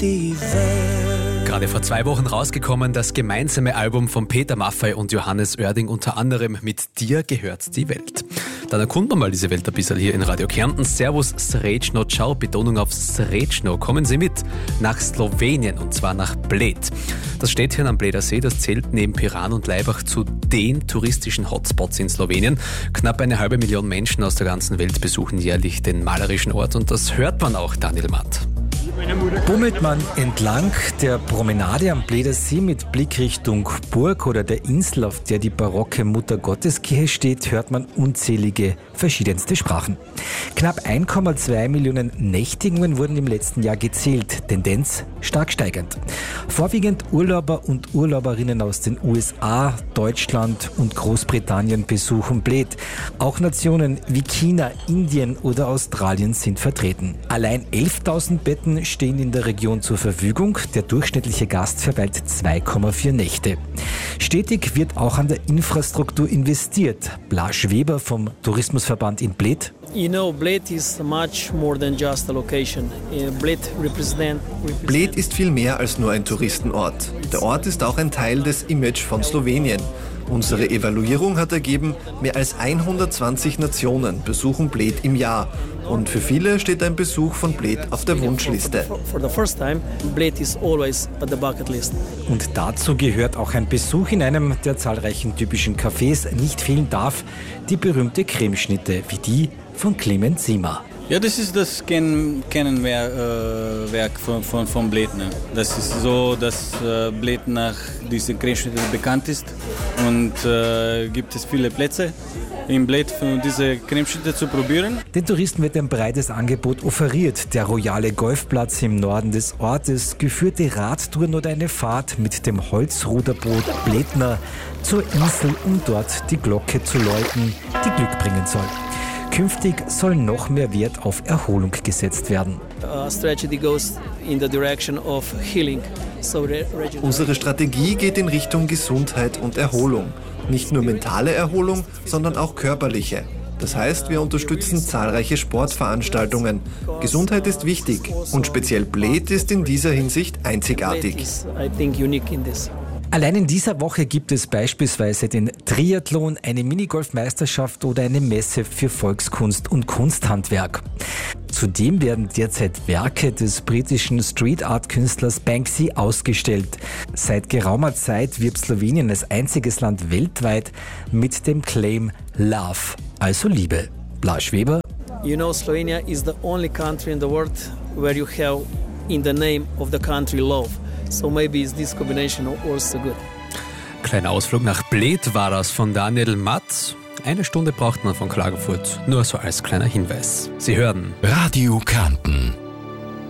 die Welt. Gerade vor 2 Wochen rausgekommen, das gemeinsame Album von Peter Maffay und Johannes Oerding, unter anderem Mit dir gehört die Welt. Dann erkunden wir mal diese Welt ein bisschen hier in Radio Kärnten. Servus Srećno, ciao, Betonung auf Srećno. Kommen Sie mit nach Slowenien, und zwar nach Bled. Das Städtchen am Bleder See, das zählt neben Piran und Laibach zu den touristischen Hotspots in Slowenien. Knapp 1,5 Million Menschen aus der ganzen Welt besuchen jährlich den malerischen Ort, und das hört man auch, Daniel Matt. Bummelt man entlang der Promenade am Bleder See mit Blick Richtung Burg oder der Insel, auf der die barocke Muttergotteskirche steht, hört man unzählige verschiedenste Sprachen. Knapp 1,2 Millionen Nächtigungen wurden im letzten Jahr gezählt, Tendenz stark steigend. Vorwiegend Urlauber und Urlauberinnen aus den USA, Deutschland und Großbritannien besuchen Bled. Auch Nationen wie China, Indien oder Australien sind vertreten. Allein 11.000 Betten stehen in der Region zur Verfügung. Der durchschnittliche Gast verweilt 2,4 Nächte. Stetig wird auch an der Infrastruktur investiert. Blaž Weber vom Tourismusverband in Bled. You know, Bled is much more than just a location. Bled ist viel mehr als nur ein Touristenort. Der Ort ist auch ein Teil des Image von Slowenien. Unsere Evaluierung hat ergeben, mehr als 120 Nationen besuchen Bled im Jahr. Und für viele steht ein Besuch von Bled auf der Wunschliste. Und dazu gehört auch ein Besuch in einem der zahlreichen typischen Cafés. Nicht fehlen darf die berühmte Cremeschnitte, wie die von Clement Sima. Ja, das ist das Kennenwerk von Bled. Ne? Das ist so, dass Bled nach diesen Cremeschnitten bekannt ist, und gibt es viele Plätze in Bled, für diese Cremeschnitte zu probieren. Den Touristen wird ein breites Angebot offeriert. Der royale Golfplatz im Norden des Ortes, geführte Radtouren oder eine Fahrt mit dem Holzruderboot Bledner zur Insel, um dort die Glocke zu läuten, die Glück bringen soll. Künftig soll noch mehr Wert auf Erholung gesetzt werden. Unsere Strategie geht in Richtung Gesundheit und Erholung. Nicht nur mentale Erholung, sondern auch körperliche. Das heißt, wir unterstützen zahlreiche Sportveranstaltungen. Gesundheit ist wichtig, und speziell Bled ist in dieser Hinsicht einzigartig. Allein in dieser Woche gibt es beispielsweise den Triathlon, eine Minigolfmeisterschaft oder eine Messe für Volkskunst und Kunsthandwerk. Zudem werden derzeit Werke des britischen Street-Art-Künstlers Banksy ausgestellt. Seit geraumer Zeit wirbt Slowenien als einziges Land weltweit mit dem Claim Love, also Liebe. Blaž Weber. You know, Slovenia is the only country in the world where you have in the name of the country love. So maybe is this combination also good. Kleiner Ausflug nach Bled war das von Daniel Matt. 1 Stunde braucht man von Klagenfurt, nur so als kleiner Hinweis. Sie hören Radio Kärnten.